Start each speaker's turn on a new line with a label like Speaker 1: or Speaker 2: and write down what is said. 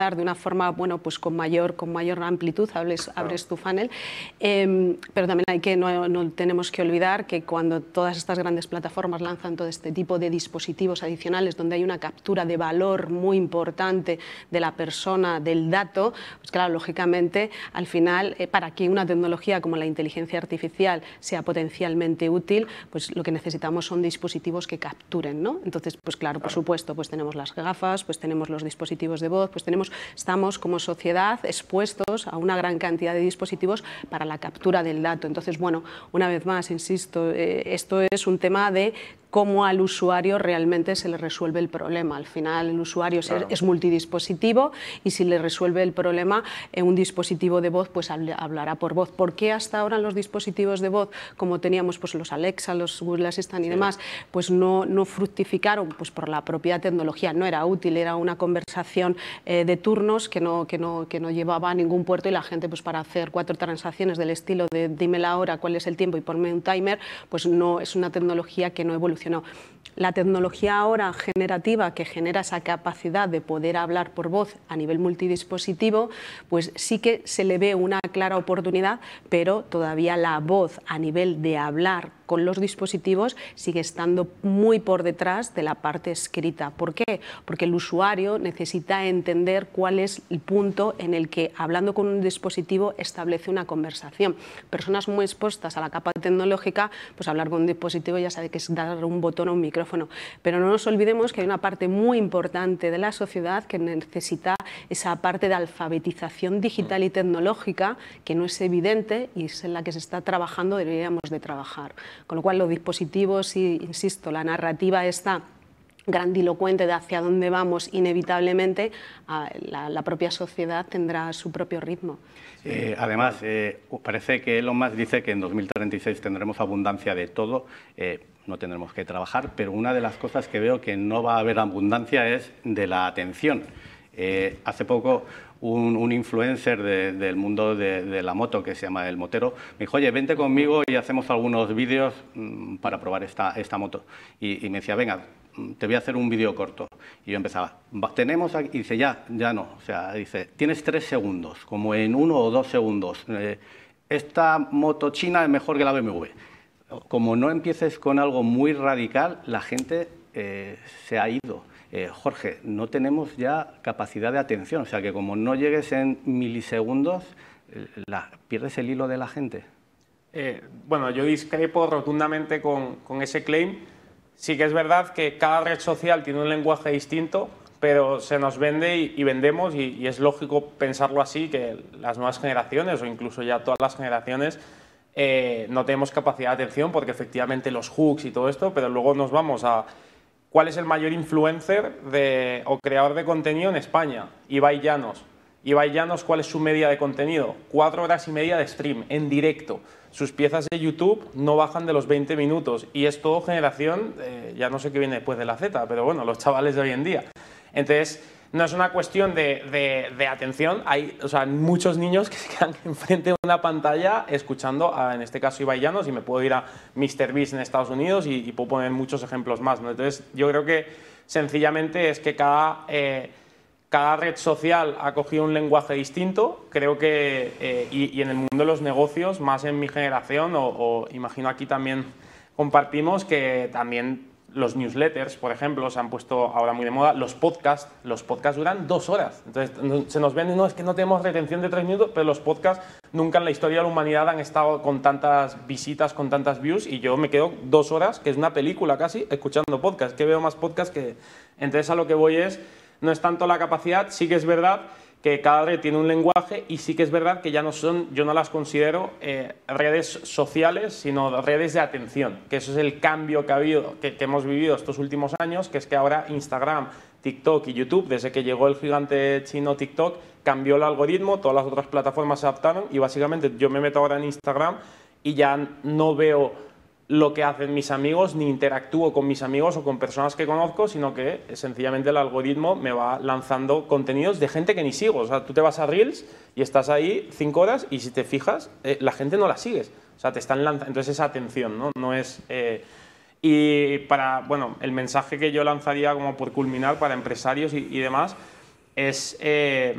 Speaker 1: de una forma, bueno, pues con mayor amplitud, abres tu funnel, pero también no tenemos que olvidar que cuando todas estas grandes plataformas lanzan todo este tipo de dispositivos adicionales donde hay una captura de valor muy importante de la persona, del dato, pues claro, lógicamente, al final, para que una tecnología como la inteligencia artificial sea potencialmente útil, pues lo que necesitamos son dispositivos que capturen, ¿no? Entonces, pues claro, por supuesto, pues tenemos las gafas, pues tenemos los dispositivos de voz, pues estamos como sociedad expuestos a una gran cantidad de dispositivos para la captura del dato. Entonces, bueno, una vez más, insisto, esto es un tema de cómo al usuario realmente se le resuelve el problema. Al final el usuario es multidispositivo y si le resuelve el problema en un dispositivo de voz, pues hablará por voz. ¿Por qué hasta ahora los dispositivos de voz, como teníamos pues los Alexa, los Google Assistant y demás, pues no fructificaron? Pues por la propia tecnología, no era útil, era una conversación de turnos que no llevaba a ningún puerto y la gente pues para hacer 4 transacciones del estilo de dime la hora, cuál es el tiempo y ponme un timer, pues no es una tecnología que no evolucionó. La tecnología ahora generativa que genera esa capacidad de poder hablar por voz a nivel multidispositivo, pues sí que se le ve una clara oportunidad, pero todavía la voz a nivel de hablar con los dispositivos sigue estando muy por detrás de la parte escrita. ¿Por qué? Porque el usuario necesita entender cuál es el punto en el que, hablando con un dispositivo, establece una conversación. Personas muy expuestas a la capa tecnológica, pues hablar con un dispositivo ya sabe que es dar un botón a un micrófono. Pero no nos olvidemos que hay una parte muy importante de la sociedad que necesita esa parte de alfabetización digital y tecnológica que no es evidente y es en la que se está trabajando, deberíamos de trabajar. Con lo cual los dispositivos, y insisto, la narrativa está grandilocuente de hacia dónde vamos, inevitablemente la propia sociedad tendrá su propio ritmo.
Speaker 2: Además, parece que Elon Musk dice que en 2036 tendremos abundancia de todo, no tendremos que trabajar, pero una de las cosas que veo que no va a haber abundancia es de la atención. Hace poco un influencer del mundo de la moto, que se llama El Motero, me dijo, oye, vente conmigo y hacemos algunos vídeos para probar esta moto. Y me decía, venga, te voy a hacer un vídeo corto. Y yo empezaba, tenemos aquí, y dice, ya no, o sea, dice, tienes 3 segundos, como en 1 o 2 segundos. Esta moto china es mejor que la BMW. Como no empieces con algo muy radical, la gente se ha ido. Jorge, no tenemos ya capacidad de atención, o sea que como no llegues en milisegundos, pierdes el hilo de la gente.
Speaker 3: Bueno, yo discrepo rotundamente con ese claim. Sí que es verdad que cada red social tiene un lenguaje distinto, pero se nos vende y vendemos, y es lógico pensarlo así, que las nuevas generaciones o incluso ya todas las generaciones no tenemos capacidad de atención porque efectivamente los hooks y todo esto, pero luego nos vamos a ¿cuál es el mayor influencer o creador de contenido en España? Ibai Llanos. Ibai Llanos, ¿cuál es su media de contenido? 4 horas y media de stream, en directo. Sus piezas de YouTube no bajan de los 20 minutos y es todo generación, ya no sé qué viene después de la Z, pero bueno, los chavales de hoy en día. Entonces, no es una cuestión de atención, hay muchos niños que se quedan enfrente de una pantalla escuchando, en este caso Ibai Llanos, y me puedo ir a MrBeast en Estados Unidos y puedo poner muchos ejemplos más, ¿no? Entonces, yo creo que sencillamente es que cada red social ha cogido un lenguaje distinto. Creo que, y en el mundo de los negocios, más en mi generación, o imagino aquí también compartimos, que también los newsletters, por ejemplo, se han puesto ahora muy de moda. Los podcasts duran 2 horas. Entonces se nos vende, no, es que no tenemos retención de 3 minutos, pero los podcasts nunca en la historia de la humanidad han estado con tantas visitas, con tantas views, y yo me quedo 2 horas, que es una película casi, escuchando podcasts, que veo más podcasts que... Entonces a lo que voy no es tanto la capacidad, sí que es verdad que cada red tiene un lenguaje, y sí que es verdad que ya no son, yo no las considero redes sociales, sino redes de atención, que eso es el cambio que ha habido, que hemos vivido estos últimos años, que es que ahora Instagram, TikTok y YouTube, desde que llegó el gigante chino TikTok, cambió el algoritmo, todas las otras plataformas se adaptaron, y básicamente yo me meto ahora en Instagram y ya no veo lo que hacen mis amigos, ni interactúo con mis amigos o con personas que conozco, sino que sencillamente el algoritmo me va lanzando contenidos de gente que ni sigo. O sea, tú te vas a Reels y estás ahí 5 horas y si te fijas, la gente no la sigues. O sea, te están lanzando. Entonces esa atención, ¿no? No es... Y bueno, el mensaje que yo lanzaría como por culminar para empresarios y demás es